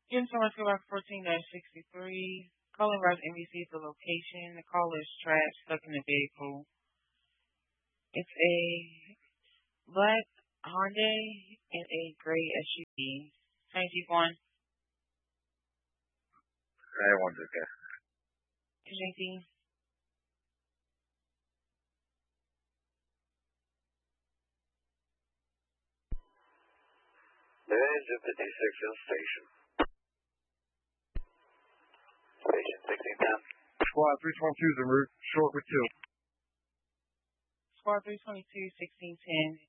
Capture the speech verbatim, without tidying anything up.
Insurance Rock fourteen sixty-three. Calling Rock N B C for location. The caller is trapped, stuck in the vehicle. It's a black Hyundai and a gray S U V. How you going? I wonder, okay. Anything? Engine fifty-six in station. Station sixteen ten. Squad three twenty-two is en route, short with two. Squad three twenty-two, sixteen ten.